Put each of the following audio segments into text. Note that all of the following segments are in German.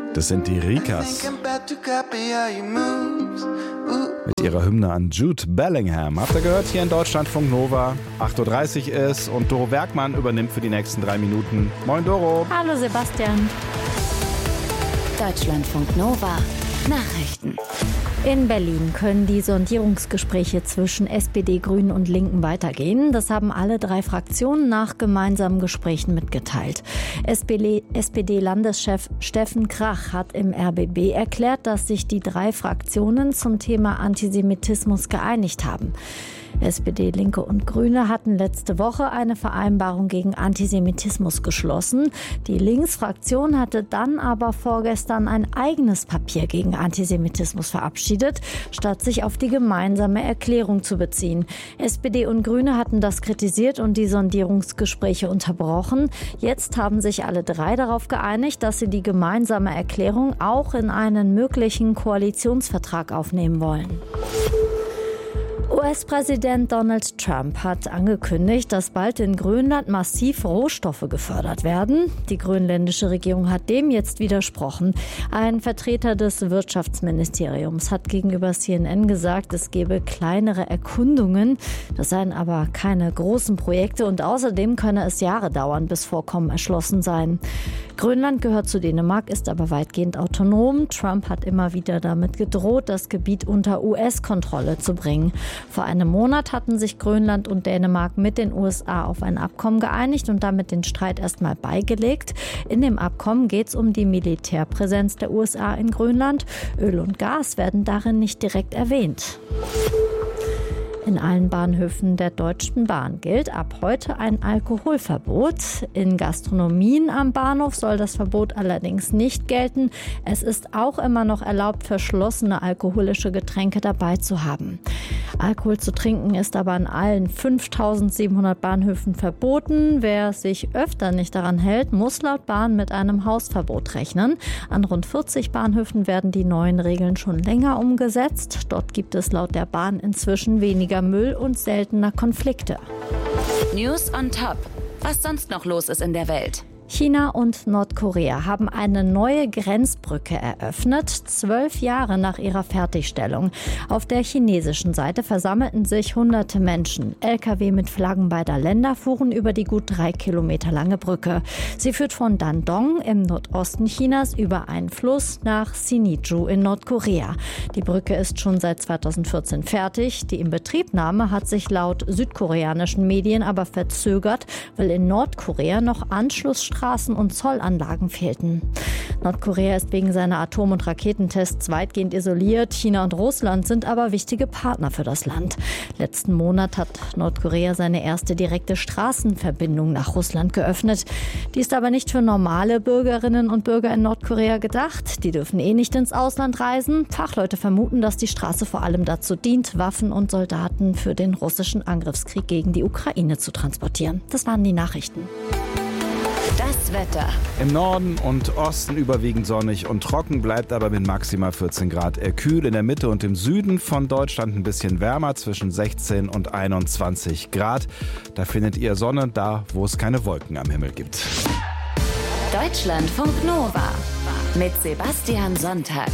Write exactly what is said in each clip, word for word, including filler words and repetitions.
Das sind die Rikas. Mit ihrer Hymne an Jude Bellingham. Habt ihr gehört, hier in Deutschlandfunk Nova. acht Uhr dreißig ist und Doro Werkmann übernimmt für die nächsten drei Minuten. Moin Doro. Hallo Sebastian. Deutschlandfunk Nova. Nachrichten. In Berlin können die Sondierungsgespräche zwischen S P D, Grünen und Linken weitergehen. Das haben alle drei Fraktionen nach gemeinsamen Gesprächen mitgeteilt. S P D-Landeschef Steffen Krach hat im R B B erklärt, dass sich die drei Fraktionen zum Thema Antisemitismus geeinigt haben. S P D, Linke und Grüne hatten letzte Woche eine Vereinbarung gegen Antisemitismus geschlossen. Die Linksfraktion hatte dann aber vorgestern ein eigenes Papier gegen Antisemitismus verabschiedet, statt sich auf die gemeinsame Erklärung zu beziehen. S P D und Grüne hatten das kritisiert und die Sondierungsgespräche unterbrochen. Jetzt haben sich alle drei darauf geeinigt, dass sie die gemeinsame Erklärung auch in einen möglichen Koalitionsvertrag aufnehmen wollen. U S-Präsident Donald Trump hat angekündigt, dass bald in Grönland massiv Rohstoffe gefördert werden. Die grönländische Regierung hat dem jetzt widersprochen. Ein Vertreter des Wirtschaftsministeriums hat gegenüber C N N gesagt, es gebe kleinere Erkundungen. Das seien aber keine großen Projekte und außerdem könne es Jahre dauern, bis Vorkommen erschlossen seien. Grönland gehört zu Dänemark, ist aber weitgehend autonom. Trump hat immer wieder damit gedroht, das Gebiet unter U S-Kontrolle zu bringen. Vor einem Monat hatten sich Grönland und Dänemark mit den U S A auf ein Abkommen geeinigt und damit den Streit erstmal beigelegt. In dem Abkommen geht es um die Militärpräsenz der U S A in Grönland. Öl und Gas werden darin nicht direkt erwähnt. In allen Bahnhöfen der Deutschen Bahn gilt ab heute ein Alkoholverbot. In Gastronomien am Bahnhof soll das Verbot allerdings nicht gelten. Es ist auch immer noch erlaubt, verschlossene alkoholische Getränke dabei zu haben. Alkohol zu trinken ist aber an allen fünftausendsiebenhundert Bahnhöfen verboten. Wer sich öfter nicht daran hält, muss laut Bahn mit einem Hausverbot rechnen. An rund vierzig Bahnhöfen werden die neuen Regeln schon länger umgesetzt. Dort gibt es laut der Bahn inzwischen weniger Müll und seltener Konflikte. News on Top. Was sonst noch los ist in der Welt? China und Nordkorea haben eine neue Grenzbrücke eröffnet, zwölf Jahre nach ihrer Fertigstellung. Auf der chinesischen Seite versammelten sich hunderte Menschen. L K W mit Flaggen beider Länder fuhren über die gut drei Kilometer lange Brücke. Sie führt von Dandong im Nordosten Chinas über einen Fluss nach Sinŭiju in Nordkorea. Die Brücke ist schon seit zweitausendvierzehn fertig. Die Inbetriebnahme hat sich laut südkoreanischen Medien aber verzögert, weil in Nordkorea noch Anschlussstraßen und Zollanlagen fehlten. Nordkorea ist wegen seiner Atom- und Raketentests weitgehend isoliert. China und Russland sind aber wichtige Partner für das Land. Letzten Monat hat Nordkorea seine erste direkte Straßenverbindung nach Russland geöffnet. Die ist aber nicht für normale Bürgerinnen und Bürger in Nordkorea gedacht. Die dürfen eh nicht ins Ausland reisen. Fachleute vermuten, dass die Straße vor allem dazu dient, Waffen und Soldaten für den russischen Angriffskrieg gegen die Ukraine zu transportieren. Das waren die Nachrichten. Das Wetter. Im Norden und Osten überwiegend sonnig und trocken, bleibt aber mit maximal vierzehn Grad eher kühl. In der Mitte und im Süden von Deutschland ein bisschen wärmer, zwischen sechzehn und einundzwanzig Grad. Da findet ihr Sonne, da wo es keine Wolken am Himmel gibt. Deutschlandfunk Nova mit Sebastian Sonntag.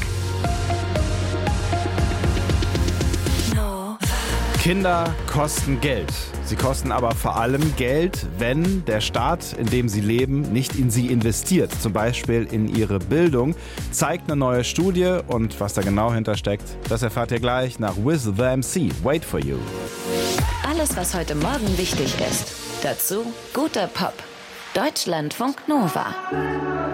Kinder kosten Geld. Sie kosten aber vor allem Geld, wenn der Staat, in dem sie leben, nicht in sie investiert. Zum Beispiel in ihre Bildung. Zeigt eine neue Studie und was da genau hintersteckt, das erfahrt ihr gleich nach With the M C. Wait for you. Alles, was heute Morgen wichtig ist. Dazu guter Pop. Deutschlandfunk Nova.